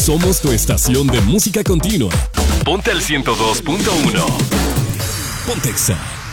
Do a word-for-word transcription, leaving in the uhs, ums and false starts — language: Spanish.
Somos tu estación de música continua. Ponte al ciento dos punto uno. Pontexa.